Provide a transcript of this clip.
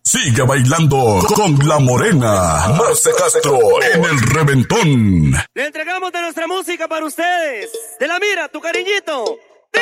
Sigue bailando con la morena, Marce Castro, en el reventón. Le entregamos de nuestra música para ustedes. De la mira, tu cariñito.